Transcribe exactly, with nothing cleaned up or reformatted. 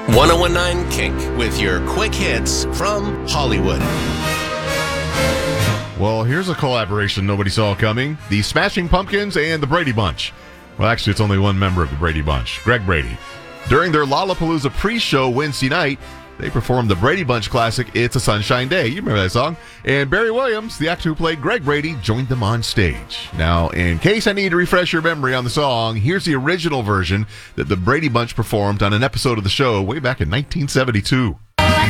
ten nineteen Kink with your quick hits from Hollywood. Well, here's a collaboration nobody saw coming. The Smashing Pumpkins and the Brady Bunch. Well, actually, it's only one member of the Brady Bunch, Greg Brady. During their Lollapalooza pre-show Wednesday night, they performed the Brady Bunch classic, It's a Sunshine Day. You remember that song? And Barry Williams, the actor who played Greg Brady, joined them on stage. Now, in case I need to refresh your memory on the song, here's the original version that the Brady Bunch performed on an episode of the show way back in nineteen seventy-two.